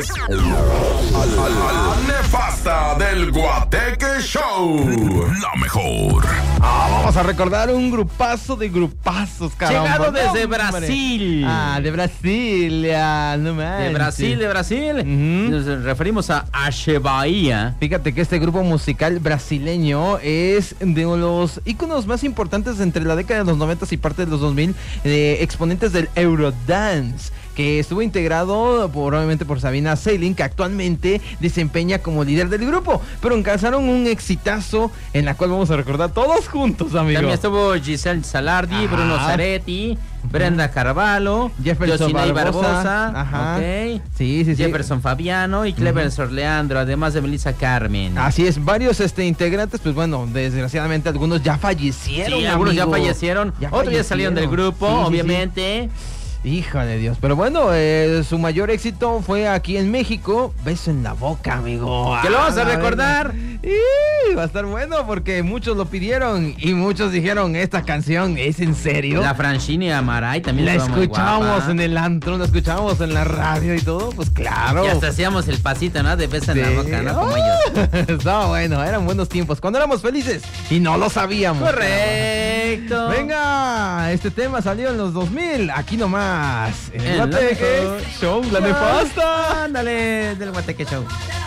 La nefasta del Guateque Show. La mejor. Vamos a recordar un grupazo de grupazos, caramba. Llegado desde ¡Hombre! Brasil. De Brasil, ya, no manches. De Brasil. Ujú. Nos referimos a Ashe Bahía. Fíjate que este grupo musical brasileño es de los íconos más importantes entre la década de los 90 y parte de los 2000, exponentes del Eurodance, que estuvo integrado obviamente por Sabina Sailing, que actualmente desempeña como líder del grupo, pero alcanzaron un exitazo en la cual vamos a recordar todos juntos, amigos. También estuvo Giselle Salardi, Ajá. Bruno Zaretti, Brenda Carvalho, Jefferson Yosinei Barbosa. Barbosa, Ajá. ok, Sí. Jefferson Fabiano y Cleverson Leandro, además de Melissa Carmen. Así es, varios integrantes, pues bueno, desgraciadamente algunos ya fallecieron. Sí, algunos ya amigo. fallecieron, otros ya salieron del grupo, Sí, sí, obviamente. Hija de Dios, pero bueno, su mayor éxito fue aquí en México, Beso en la Boca, amigo. Que lo vamos a la recordar. Va a estar bueno porque muchos lo pidieron y muchos dijeron, esta canción, ¿es en serio? La Francini Amaray también La estaba muy escuchábamos guapa. en el antro, la escuchábamos en la radio y todo, pues claro. Y hasta hacíamos el pasito, ¿no? De beso en la Sí. boca, ¿no? Como ellos. Estaba bueno, eran buenos tiempos, cuando éramos felices y no lo sabíamos. Correcto. Venga, este tema salió en los 2000, aquí nomás, en el En la Guateque mejor. Show, la nefasta. Ándale, del Guateque Show.